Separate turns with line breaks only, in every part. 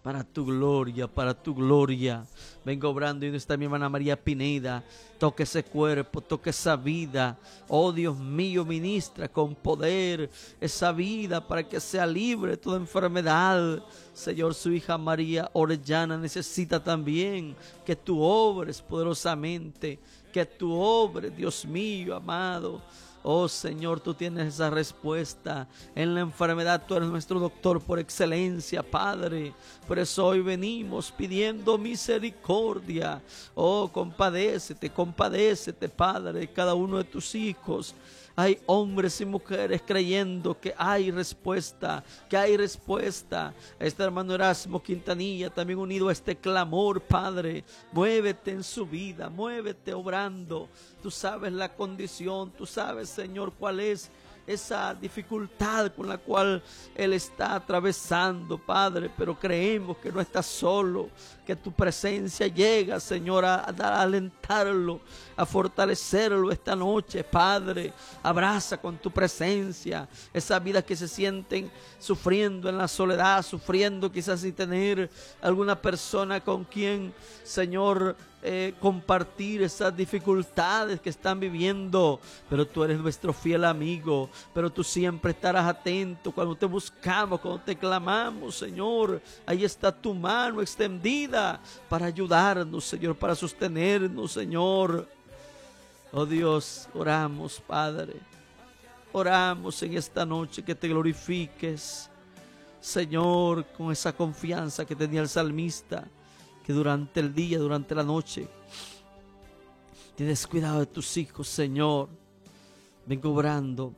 Para tu gloria, para tu gloria. Vengo obrando y no está mi hermana María Pineda. Toque ese cuerpo, toque esa vida. Oh Dios mío, ministra con poder esa vida para que sea libre de toda enfermedad. Señor, su hija María Orellana necesita también que tú obres poderosamente. Que tú obres, Dios mío, amado. Oh Señor, tú tienes esa respuesta. En la enfermedad tú eres nuestro doctor por excelencia, Padre. Por eso hoy venimos pidiendo misericordia. Oh, compadécete, compadécete, Padre, de cada uno de tus hijos. Hay hombres y mujeres creyendo que hay respuesta, que hay respuesta. Este hermano Erasmo Quintanilla también unido a este clamor, Padre. Muévete en su vida, muévete obrando. Tú sabes la condición, tú sabes, Señor, cuál es esa dificultad con la cual Él está atravesando, Padre, pero creemos que no está solo, que tu presencia llega, Señor, a alentarlo, a fortalecerlo esta noche, Padre. Abraza con tu presencia esas vidas que se sienten sufriendo en la soledad, sufriendo quizás sin tener alguna persona con quien, Señor, compartir esas dificultades que están viviendo, pero tú eres nuestro fiel amigo, pero tú siempre estarás atento cuando te buscamos, cuando te clamamos, Señor. Ahí está tu mano extendida para ayudarnos, Señor, para sostenernos, Señor. Oh Dios, oramos, Padre, oramos en esta noche que te glorifiques, Señor, con esa confianza que tenía el salmista, que durante el día, durante la noche, tienes cuidado de tus hijos, Señor. Vengo orando.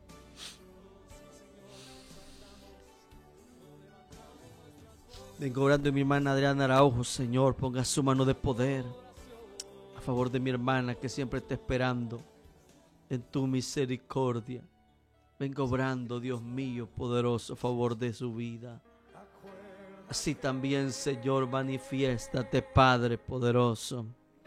Vengo orando, mi hermana Adriana Araujo, Señor, ponga su mano de poder a favor de mi hermana que siempre está esperando en tu misericordia. Vengo obrando, Dios mío, poderoso, a favor de su vida. Así también, Señor, manifiéstate, Padre poderoso.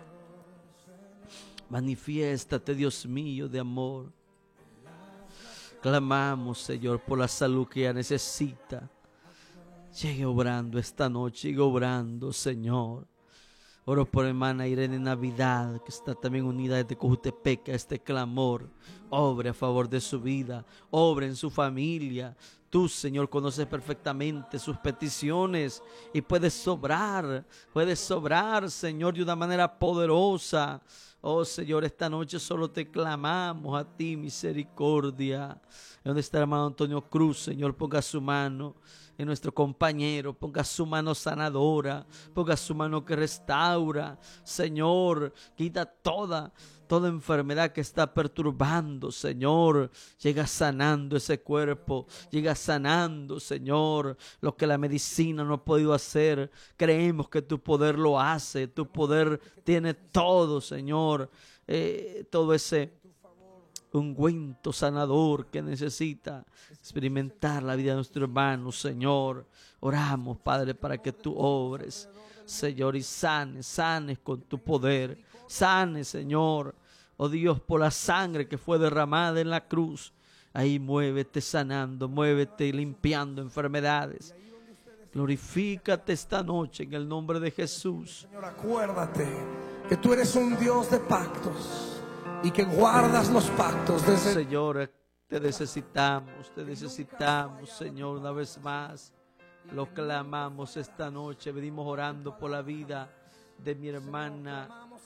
Manifiéstate, Dios mío, de amor. Clamamos, Señor, por la salud que ella necesita. Llegue obrando esta noche, llegue obrando, Señor. Oro por hermana Irene Navidad, que está también unida desde Cojutepec a este clamor. Obre a favor de su vida, obre en su familia. Tú, Señor, conoces perfectamente sus peticiones y puedes sobrar, Señor, de una manera poderosa. Oh, Señor, esta noche solo te clamamos a ti, misericordia. ¿Dónde está el hermano Antonio Cruz? Señor, ponga su mano en nuestro compañero, ponga su mano sanadora, ponga su mano que restaura. Señor, quita toda enfermedad que está perturbando, Señor. Llega sanando ese cuerpo, llega sanando, Señor, lo que la medicina no ha podido hacer. Creemos que tu poder lo hace, tu poder tiene todo, Señor, todo ese ungüento sanador que necesita experimentar la vida de nuestro hermano, Señor. Oramos, Padre, para que tú obres, Señor, y sanes con tu poder. Sane, Señor, oh Dios, por la sangre que fue derramada en la cruz. Ahí muévete sanando, muévete limpiando enfermedades. Glorifícate esta noche en el nombre de Jesús.
Señor, acuérdate que tú eres un Dios de pactos y que guardas los pactos desde...
Señor, te necesitamos, Señor, una vez más. Lo clamamos esta noche. Venimos orando por la vida de mi hermana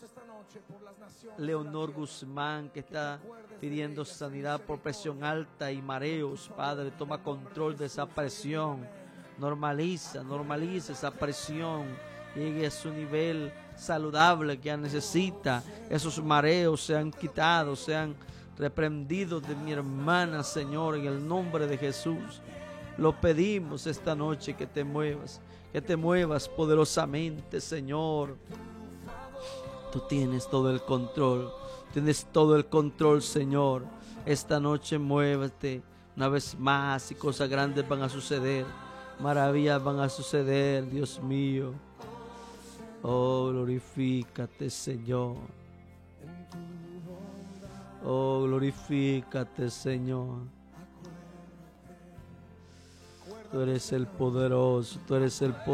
Leonor Guzmán, que está pidiendo sanidad por presión alta y mareos. Padre, toma control de esa presión. Normaliza esa presión. Llegue a su nivel saludable que ella necesita. Esos mareos sean quitados, sean reprendidos de mi hermana, Señor, en el nombre de Jesús. Lo pedimos esta noche, que te muevas poderosamente, Señor. Tú tienes todo el control, Señor. Esta noche muévete una vez más y cosas grandes van a suceder, maravillas van a suceder, Dios mío. Oh, glorifícate, Señor. Oh, glorifícate, Señor. Tú eres el poderoso, tú eres el poderoso.